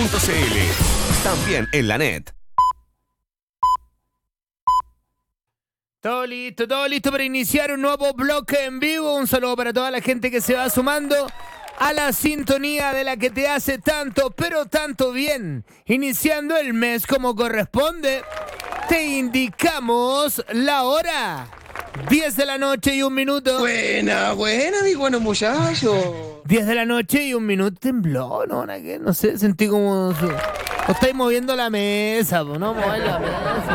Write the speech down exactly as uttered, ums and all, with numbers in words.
punto c l. También en la net. Todo listo, todo listo para iniciar un nuevo bloque en vivo. Un saludo para toda la gente que se va sumando a la sintonía de la que te hace tanto, pero tanto bien. Iniciando el mes como corresponde, te indicamos la hora. diez de la noche y un minuto. Buena, buena, mi buenos muchachos. diez de la noche y un minuto. Tembló, ¿no? No sé, sentí como... Os estáis moviendo la mesa, ¿no? Mover la mesa.